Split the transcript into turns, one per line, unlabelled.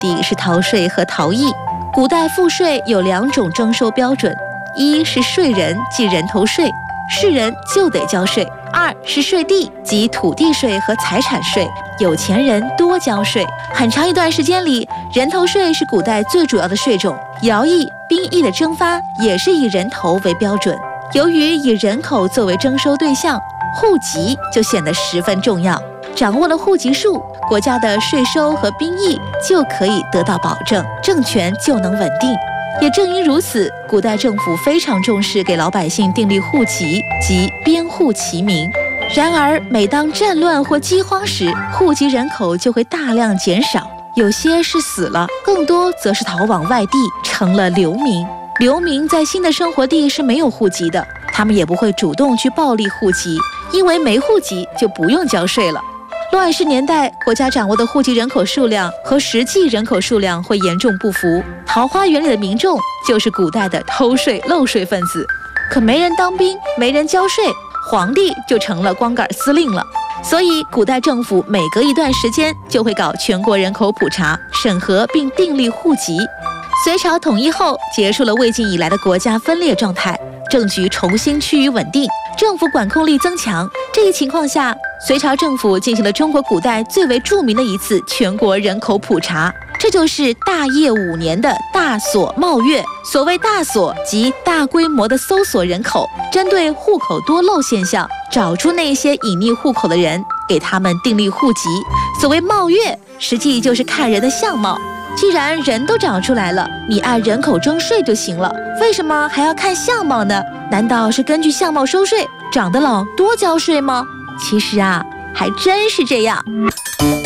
第一个是逃税和逃逸。古代赋税有2种征收标准，一是税人，即人头税，是人就得交税；二是税地，即土地税和财产税，有钱人多交税。很长一段时间里，人头税是古代最主要的税种，徭役、兵役的征发也是以人头为标准。由于以人口作为征收对象，户籍就显得十分重要。掌握了户籍数，国家的税收和兵役就可以得到保证，政权就能稳定。也正因如此，古代政府非常重视给老百姓订立户籍及编户齐名。然而，每当战乱或饥荒时，户籍人口就会大量减少，有些是死了，更多则是逃往外地，成了流民。流民在新的生活地是没有户籍的，他们也不会主动去报立户籍，因为没户籍就不用交税了。乱世年代，国家掌握的户籍人口数量和实际人口数量会严重不符。桃花源里的民众就是古代的偷税漏税分子，可没人当兵，没人交税，皇帝就成了光杆司令了。所以，古代政府每隔一段时间就会搞全国人口普查、审核并订立户籍。隋朝统一后，结束了魏晋以来的国家分裂状态，政局重新趋于稳定，政府管控力增强。这一情况下，隋朝政府进行了中国古代最为著名的一次全国人口普查，这就是大业5年的大索冒月。所谓大索，即大规模的搜索人口，针对户口多漏现象，找出那些隐匿户口的人，给他们订立户籍。所谓冒月，实际就是看人的相貌。既然人都找出来了，你按人口征税就行了，为什么还要看相貌呢？难道是根据相貌收税，长得老多交税吗？其实啊，还真是这样。